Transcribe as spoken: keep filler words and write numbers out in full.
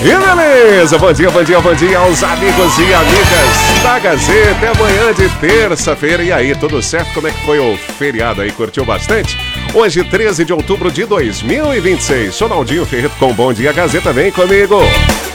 E beleza, bom dia, bom dia, bom dia aos amigos e amigas da Gazeta. Até amanhã de terça-feira. E aí, tudo certo? Como é que foi o feriado aí? Curtiu bastante? Hoje, treze de outubro de dois mil e vinte e seis. Sou Naldinho Ferreto com Bom Dia Gazeta. Vem comigo!